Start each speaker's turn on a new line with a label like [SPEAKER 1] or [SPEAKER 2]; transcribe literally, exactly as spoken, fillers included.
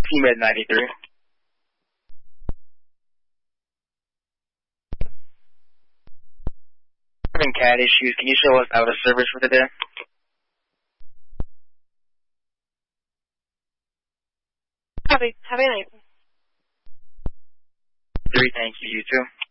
[SPEAKER 1] T-Med ninety-three. Having cat issues. Can you show us out of service for the day?
[SPEAKER 2] Copy. Have a night.
[SPEAKER 1] Three, thank you. You too.